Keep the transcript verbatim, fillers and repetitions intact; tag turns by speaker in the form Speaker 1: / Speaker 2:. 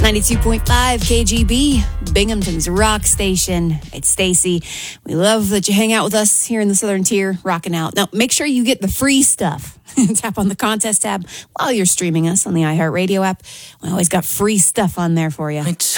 Speaker 1: ninety-two point five K G B, Binghamton's rock station. It's Stacy. We love that you hang out with us here in the Southern Tier, rocking out. Now, make sure you get the free stuff. Tap on the contest tab while you're streaming us on the iHeartRadio app. We always got free stuff on there for you.